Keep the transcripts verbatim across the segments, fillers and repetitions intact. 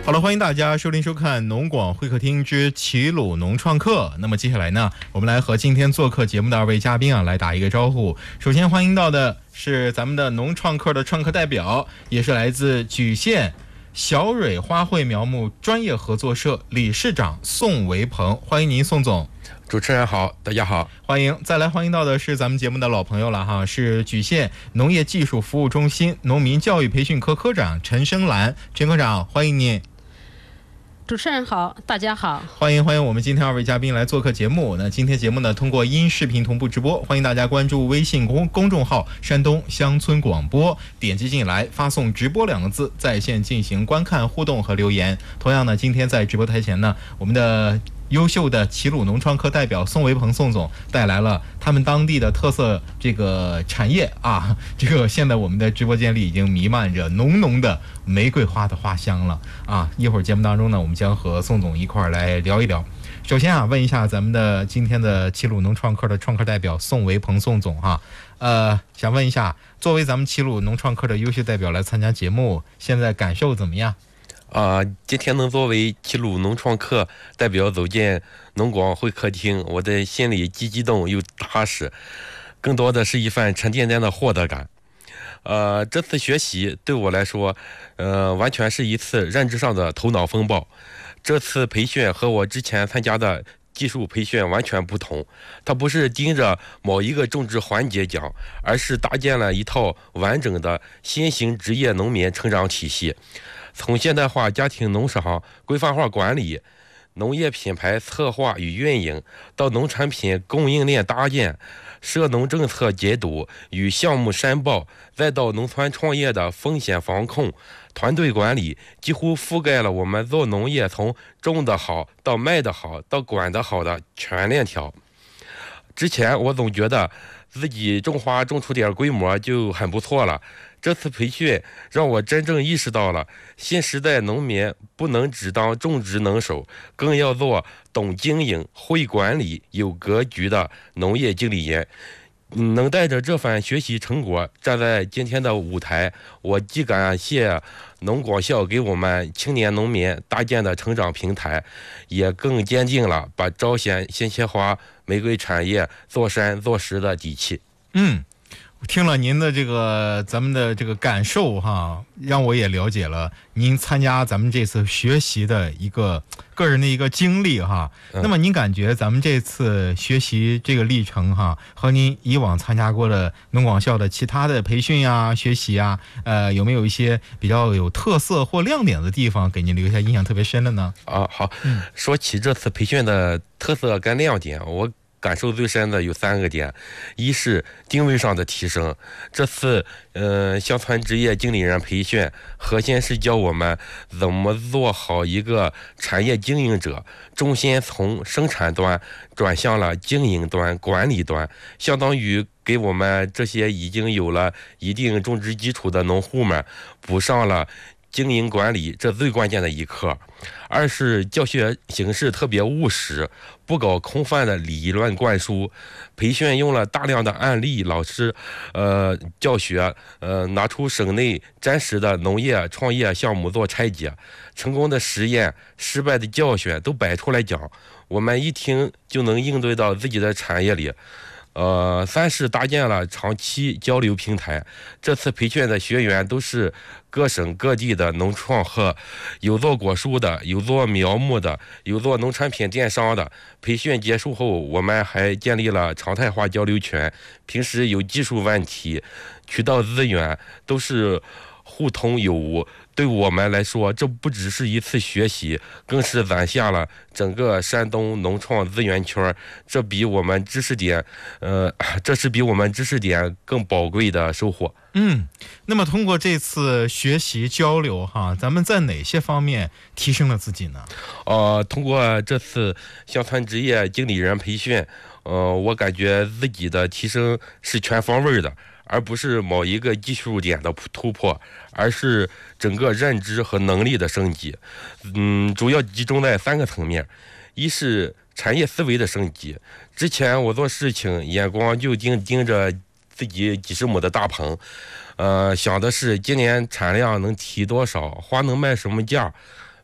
好了，欢迎大家收听收看农广会客厅之齐鲁农创客。那么接下来呢，我们来和今天做客节目的二位嘉宾啊来打一个招呼。首先欢迎到的是咱们的农创客的创客代表，也是来自莒县小蕊花卉苗木专业合作社理事长宋维鹏，欢迎您宋总。 主持人好，大家好， 欢迎。再来欢迎到的是咱们节目的老朋友了哈，是莒县农业技术服务中心农民教育培训科科长陈生兰，陈科长，欢迎您。 主持人好，大家好， 欢迎欢迎我们今天二位嘉宾来做客节目。那今天节目呢，通过音视频同步直播，欢迎大家关注微信公公众号山东乡村广播，点击进来发送直播两个字，在线进行观看互动和留言。同样呢，今天在直播台前呢，我们的优秀的齐鲁农创客代表宋维鹏宋总带来了他们当地的特色这个产业啊，这个现在我们的直播间里已经弥漫着浓浓的玫瑰花的花香了啊！一会儿节目当中呢，我们将和宋总一块儿来聊一聊。首先啊，问一下咱们的今天的齐鲁农创客的创客代表宋维鹏宋总哈，呃，想问一下，作为咱们齐鲁农创客的优秀代表来参加节目，现在感受怎么样？ 啊、呃，今天能作为齐鲁农创客代表走进农广会客厅，我的心里既激动又踏实，更多的是一份沉甸甸的获得感。呃，这次学习对我来说，呃，完全是一次认知上的头脑风暴。这次培训和我之前参加的技术培训完全不同，它不是盯着某一个种植环节讲，而是搭建了一套完整的新型职业农民成长体系。从现代化家庭农场规范化管理、农业品牌策划与运营，到农产品供应链搭建、涉农政策解读与项目申报，再到农村创业的风险防控、团队管理，几乎覆盖了我们做农业从种得好到卖得好到管得好的全链条。之前我总觉得自己种花种出点规模就很不错了，这次培训让我真正意识到了新时代农民不能只当种植能手，更要做懂经营、会管理、有格局的农业经理人。能带着这份学习成果站在今天的舞台，我既感谢农广校给我们青年农民搭建的成长平台，也更坚定了把招鲜鲜切花玫瑰产业做深做实的底气。 嗯，听了您的这个咱们的这个感受哈，让我也了解了您参加咱们这次学习的一个个人的一个经历哈。 嗯、 那么您感觉咱们这次学习这个历程哈，和您以往参加过的农广校的其他的培训啊、学习啊，呃，有没有一些比较有特色或亮点的地方给您留下印象特别深的呢？ 啊，好，嗯、说起这次培训的特色跟亮点，我感受最深的有三个点。一是定位上的提升，这次呃乡村职业经理人培训核心是教我们怎么做好一个产业经营者，重心从生产端转向了经营端、管理端，相当于给我们这些已经有了一定种植基础的农户们补上了经营管理这最关键的一课。二是教学形式特别务实，不搞空泛的理论灌输，培训用了大量的案例，老师呃教学呃拿出省内真实的农业创业项目做拆解，成功的实验、失败的教训都摆出来讲，我们一听就能应对到自己的产业里。呃，三是搭建了长期交流平台。这次培训的学员都是各省各地的农创客，有做果蔬的，有做苗木的，有做农产品电商的。培训结束后，我们还建立了常态化交流群，平时有技术问题、渠道资源都是互通有无。对我们来说，这不只是一次学习，更是攒下了整个山东农创资源圈，这比我们知识点，呃，这是比我们知识点更宝贵的收获。 嗯，那么通过这次学习交流哈，咱们在哪些方面提升了自己呢？ 呃，通过这次乡村职业经理人培训，呃，我感觉自己的提升是全方位的。而不是某一个技术点的突破，而是整个认知和能力的升级。嗯，主要集中在三个层面。一是产业思维的升级。之前我做事情眼光就盯盯着自己几十亩的大棚，呃，想的是今年产量能提多少，花能卖什么价，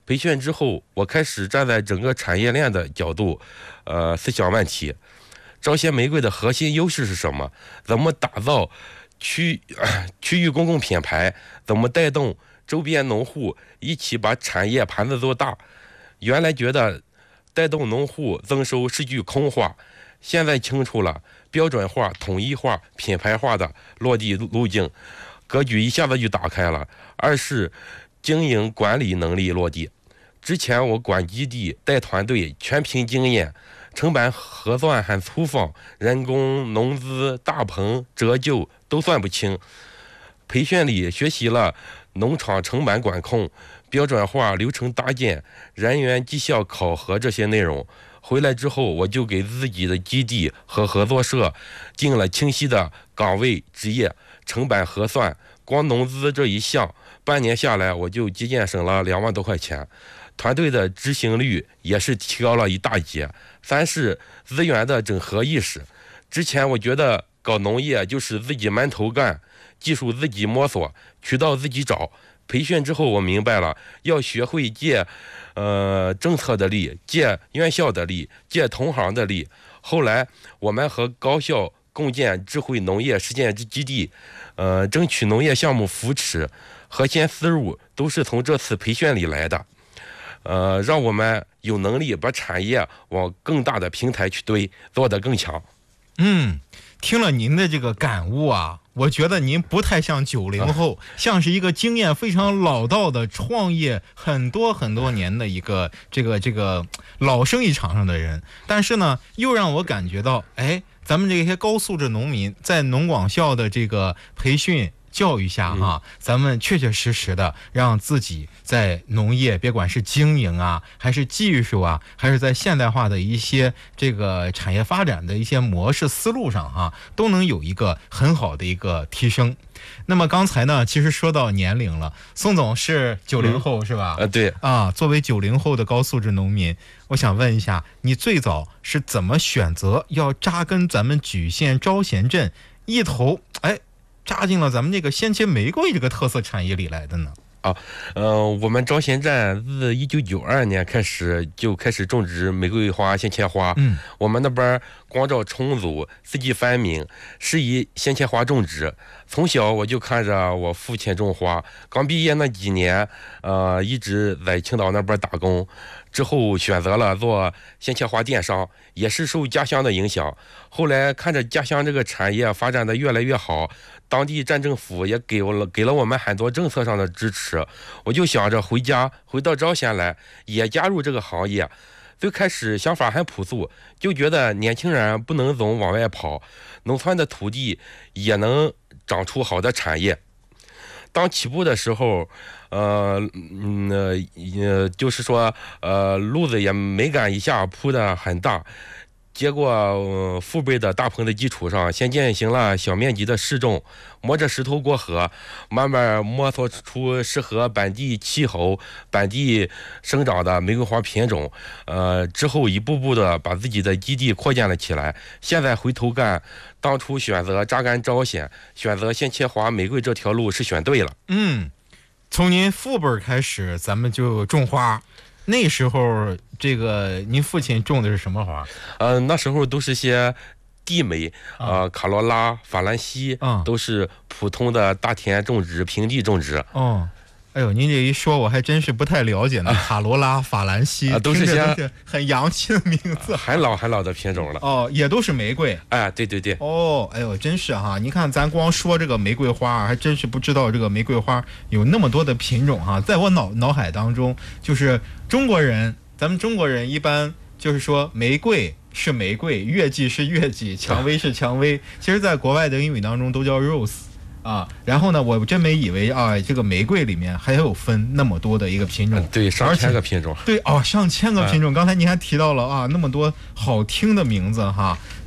培训之后，我开始站在整个产业链的角度，呃，思想问题。招贤玫瑰的核心优势是什么？怎么打造区区域公共品牌？怎么带动周边农户一起把产业盘子做大？原来觉得带动农户增收是句空话，现在清楚了，标准化、统一化、品牌化的落地路径，格局一下子就打开了。二是经营管理能力落地。之前我管基地带团队全凭经验，成本核算很粗放，人工、农资、大棚、折旧都算不清。培训里学习了农场成本管控、标准化流程搭建、人员绩效考核这些内容。回来之后，我就给自己的基地和合作社定了清晰的岗位、职业、成本核算。光农资这一项，半年下来我就节俭省了两万多块钱，团队的执行率也是提高了一大截。三是资源的整合意识。之前我觉得搞农业就是自己闷头干，技术自己摸索，渠道自己找。培训之后我明白了，要学会借呃政策的力，借院校的力，借同行的力。后来我们和高校共建智慧农业实践基地，呃，争取农业项目扶持，核心思路都是从这次培训里来的。呃，让我们有能力把产业往更大的平台去堆，做得更强。 嗯，听了您的这个感悟啊，我觉得您不太像九零后，啊、像是一个经验非常老道的创业很多很多年的一个这个这个老生意场上的人。但是呢，又让我感觉到，哎，咱们这些高素质农民在农广校的这个培训教育下哈，嗯、咱们确确实实的让自己在农业，别管是经营啊，还是技术啊，还是在现代化的一些这个产业发展的一些模式思路上哈，都能有一个很好的一个提升。那么刚才呢，其实说到年龄了，宋总是九零后、嗯、是吧？ 呃，对啊，作为九零后的高素质农民，我想问一下，你最早是怎么选择要扎根咱们莒县招贤镇，一头哎？扎进了咱们这个鲜切玫瑰这个特色产业里来的呢？ 啊，呃，我们招贤镇自一九九二年开始就开始种植玫瑰花、鲜切花。嗯，我们那边光照充足，四季分明，适宜鲜切花种植。从小我就看着我父亲种花，刚毕业那几年，呃，一直在青岛那边打工。之后选择了做鲜切花电商，也是受家乡的影响。后来看着家乡这个产业发展的越来越好，当地镇政府也给我了给了我们很多政策上的支持，我就想着回家回到招贤来也加入这个行业。最开始想法很朴素，就觉得年轻人不能总往外跑，农村的土地也能长出好的产业。当起步的时候，呃，嗯，呃，就是说，呃，路子也没敢一下铺得很大，结果、呃、父辈的大棚的基础上，先进行了小面积的试种，摸着石头过河，慢慢摸索出适合本地气候、本地生长的玫瑰花品种。呃，之后一步步的把自己的基地扩建了起来。现在回头看，当初选择扎根招贤，选择鲜切花玫瑰这条路是选对了。 嗯，从您父辈开始，咱们就种花。那时候，这个您父亲种的是什么花？ 呃，那时候都是些地梅，呃，卡罗拉、法兰西，嗯，都是普通的大田种植、平地种植。 哦，哎呦，您这一说，我还真是不太了解呢。啊、卡罗拉、法兰西， 啊、都是些很洋气的名字， 很老很老的品种了。 哦，也都是玫瑰。 哎，对对对。 哦，哎呦，真是哈！你看，咱光说这个玫瑰花，还真是不知道这个玫瑰花有那么多的品种哈。在我脑脑海当中，就是中国人，咱们中国人一般就是说玫瑰是玫瑰，月季是月季，蔷薇是蔷薇。其实，在国外的英语当中都叫 rose。啊，然后呢，我真没以为啊，这个玫瑰里面还有分那么多的一个品种， 对，上千个品种， 对哦，上千个品种。刚才您还提到了啊，那么多好听的名字哈。咱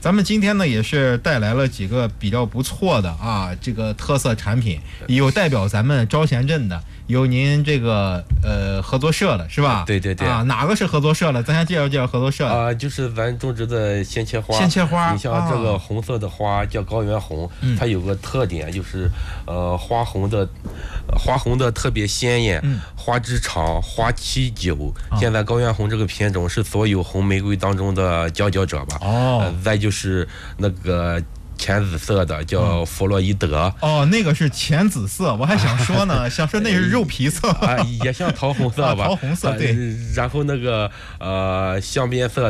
咱们今天呢也是带来了几个比较不错的啊，这个特色产品，有代表咱们招贤镇的，有您这个呃合作社的是吧？ 对对对啊，哪个是合作社的？咱先介绍介绍合作社啊、呃，就是咱种植的鲜切花。 鲜切花， 你像这个红色的花叫高原红， 嗯、 它有个特点就是呃花红的花红的特别鲜艳， 嗯、 花枝长，花期久。啊、现在高原红这个品种是所有红玫瑰当中的佼佼者吧？ 哦， 呃、再就是那个。浅紫色的叫弗洛伊德、 嗯、哦，那个是浅紫色，我还想说呢，想说那是肉皮色啊，也像桃红色吧？ 啊、桃红色对、 呃。然后那个呃香槟色。